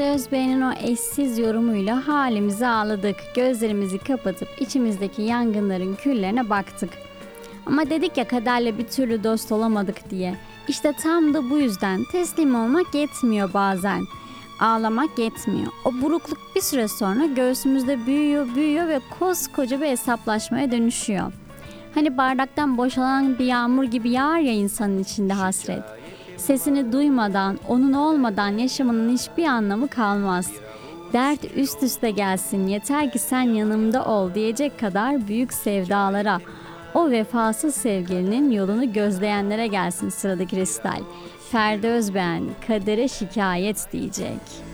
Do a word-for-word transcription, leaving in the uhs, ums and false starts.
Özbeğen'in o eşsiz yorumuyla halimize ağladık. Gözlerimizi kapatıp içimizdeki yangınların küllerine baktık. Ama dedik ya kaderle bir türlü dost olamadık diye. İşte tam da bu yüzden teslim olmak yetmiyor bazen. Ağlamak yetmiyor. O burukluk bir süre sonra göğsümüzde büyüyor, büyüyor ve koskoca bir hesaplaşmaya dönüşüyor. Hani bardaktan boşalan bir yağmur gibi yağar ya insanın içinde hasret. Sesini duymadan, onun olmadan yaşamanın hiçbir anlamı kalmaz. Dert üst üste gelsin, yeter ki sen yanımda ol diyecek kadar büyük sevdalara, o vefasız sevgilinin yolunu gözleyenlere gelsin sıradaki resital. Ferdi Özbeğen, kadere şikayet diyecek.